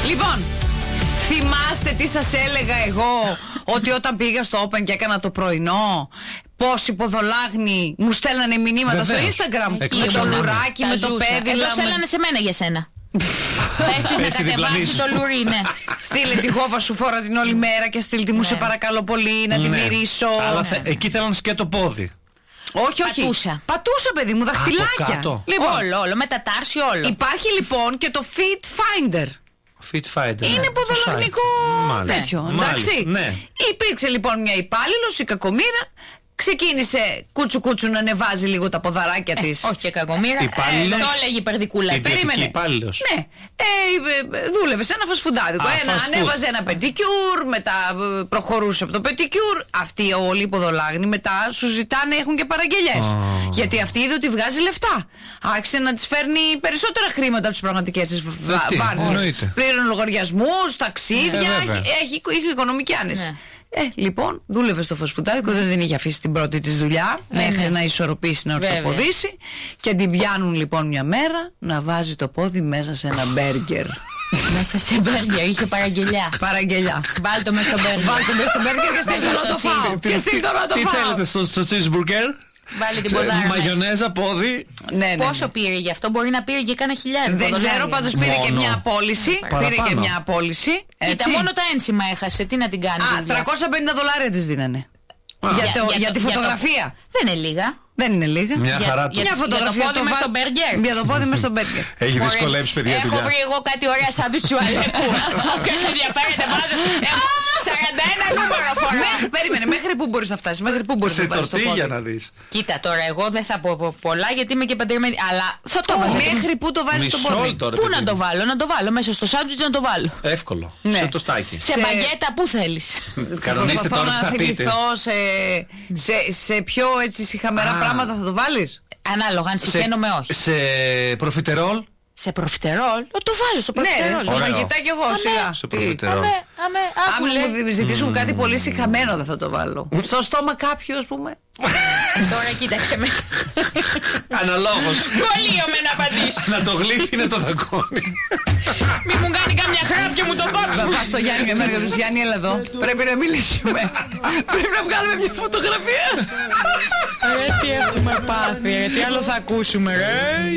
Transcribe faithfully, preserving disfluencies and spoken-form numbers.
Λοιπόν, θυμάστε τι σας έλεγα εγώ ότι όταν πήγα στο Open και έκανα το πρωινό, πόσοι ποδολάγνοι μου στέλνανε μηνύματα. Βεβαίως. Στο Instagram. Με το λουράκι, με το πέδιλα. Εδώ στέλνανε σε μένα για σένα. Πες της να κατεβάσει το λουρί, ναι. Στείλε τη γόβα σου φόρα την όλη μέρα και στείλ τη μου, σε παρακαλώ πολύ, να τη μυρίσω. Αλλά εκεί θέλανε και το πόδι. Όχι, όχι. Πατούσα. Πατούσα, παιδί μου, δαχτυλάκια. Λοιπόν, όλο, όλο, με τα τάρση, όλο. Υπάρχει λοιπόν και το Fit Finder. Fit Finder. Είναι ναι, ποδολαγνικό τέτοιο. Εντάξει. Ναι. Υπήρξε λοιπόν μια υπάλληλος, η κακομοίρα. Ξεκίνησε κούτσου κούτσου να ανεβάζει λίγο τα ποδαράκια ε, της. Όχι και κακομοίρα. Ε, το έλεγε περδικούλα. Περίμενε. Υπάλληλος. Ναι. Ε, δούλευε σε ένα φασφουντάδικο. Ένα, ανέβαζε ένα πεντικιούρ, μετά προχωρούσε από το πεντικιούρ. Αυτοί όλοι οι ποδολάγνοι μετά σου ζητάνε, έχουν και παραγγελιές. Oh. Γιατί αυτή είδε ότι βγάζει λεφτά. Άρχισε να της φέρνει περισσότερα χρήματα από τις πραγματικές της βάρδιες. Πλήρωνε λογαριασμούς, ταξίδια. Ε, έχει, έχει οικονομική άνεση. Ναι. Ε, λοιπόν, δούλευε στο φασφουτάδικο, δεν την είχε αφήσει την πρώτη της δουλειά ε, μέχρι ναι. να ισορροπήσει, να ορθοποδήσει. Και την πιάνουν λοιπόν μια μέρα να βάζει το πόδι μέσα σε ένα μπέργκερ. Μέσα σε μπέργκερ, είχε παραγγελιά. Παραγγελιά. Βάλτε με στο μπέργκερ. Βάλτε με στο μπέργκερ και στείλτε να το φάω. Και στείλτε να το φάω. Τι θέλετε στο cheeseburger? Βάλει την ποδάρα. Μαγιονέζα, πόδι. Ναι, ναι, ναι. Πόσο πήρε γι' αυτό, μπορεί να πήρε και κάνα χιλιάδε. Δεν ξέρω, πάντως πήρε και μια απόλυση. Πήρε και μια απόλυση. Κοίτα, μόνο τα ένσημα έχασε. Τι να την κάνει. Α, τριακόσια πενήντα δολάρια της δίνανε. Για, για, το, για, για τη φωτογραφία. Για το... Δεν είναι λίγα. Δεν είναι λίγα. Μια χαρά του. Μια φωτογραφία. Για το πόδι μες στο μπέργκερ. Για το πόδι μες στο μπέργκερ. Έχει δυσκολέψει, παιδιά, δουλειά. Έχω βρει εγώ κάτι ωραία σαν του Σουαλέκου. Όποιος ενδιαφέρεται βάζω σαράντα ένα νούμερο φορά. Περίμενε, μέχρι πού μπορείς να φτάσεις? Μέχρι πού μπορείς να φτάσεις? Σε τορτίγια να δεις. Κοίτα τώρα, εγώ δεν θα πω πολλά γιατί είμαι και παντρεμένη. Αλλά θα το βάζω. Μέχρι πού το βάλεις στο πόδι? Πού να το βάλω? Να το βάλω μέσα στο σάντουιτς, να το βάλω. Εύκολο. Σε τοστάκι. Σε μπαγκέτα, πού θέλεις? Κανονίστε τώρα τι θα πείτε. Σε πιο έτσι σιχαμερά πράγματα θα το βάλεις? Ανάλογα, αν συχαίνομαι όχι. Σε προφιτερόλ. Σε προφιτερόλ, το βάλω στο προφιτερόλ. Ναι, στο φαγητά κι εγώ σιγά. Σε προφιτερόλ. Αν μου ζητήσουν κάτι πολύ σιχαμένο δεν θα το βάλω. Στο στόμα κάποιου, ας πούμε. Τώρα κοίταξε με. Αναλόγως. Κολλείο με να απαντήσω. Να το γλύφει είναι το δακόνι. Μη μου κάνει καμιά χράπ και μου το κόψει. Θα πάω στο Γιάννη μια μέρα και του Γιάννη, έλα εδώ. Πρέπει να μιλήσουμε. Πρέπει να βγάλουμε μια φωτογραφία. Ρε τι έχουμε πάθει, ρε τι άλλο θα ακούσουμε, ρε.